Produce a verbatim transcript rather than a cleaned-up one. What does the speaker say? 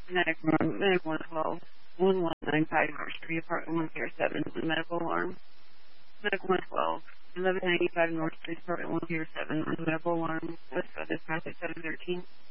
Medical, medical one twelve, one one nine five North Street, apartment one zero seven, the medical alarm. Medical one twelve, eleven ninety-five North Street, apartment one zero seven, the medical alarm. West Side, traffic seven thirteen.